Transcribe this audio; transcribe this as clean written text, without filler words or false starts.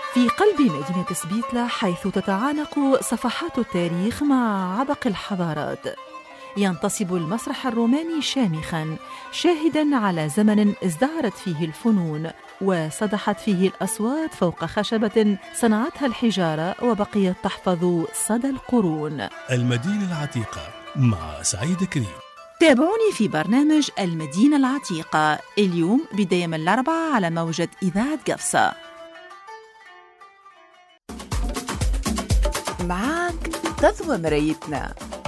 في قلب مدينة سبيتلا، حيث تتعانق صفحات التاريخ مع عبق الحضارات، ينتصب المسرح الروماني شامخاً، شاهداً على زمن ازدهرت فيه الفنون وصدحت فيه الأصوات فوق خشبة صنعتها الحجارة وبقيت تحفظ صدى القرون. المدينة العتيقة مع سعيد كريم. تابعوني في برنامج المدينة العتيقة اليوم بداية من الأربعاء على موجة إذاعة قفصة. معاك تضوى مرايتنا.